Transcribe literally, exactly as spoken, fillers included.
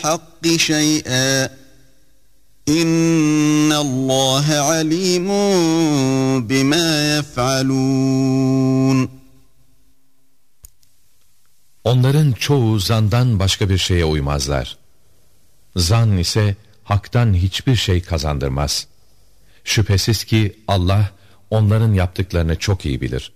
الحق شيئا إن الله عليم بما يفعلون. Onların çoğu zandan başka bir şeye uymazlar. Zan ise haktan hiçbir şey kazandırmaz. Şüphesiz ki Allah onların yaptıklarını çok iyi bilir.